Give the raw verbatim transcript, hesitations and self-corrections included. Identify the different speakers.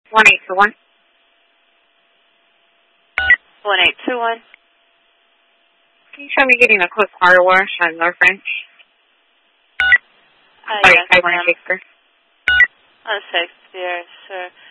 Speaker 1: one eight two one.
Speaker 2: one eight two one.
Speaker 1: Can you show me getting a quick car wash on North French?
Speaker 2: Uh,
Speaker 1: Sorry,
Speaker 2: yes,
Speaker 1: I want
Speaker 2: ma'am.
Speaker 1: to Shakespeare.
Speaker 2: On Shakespeare, sure.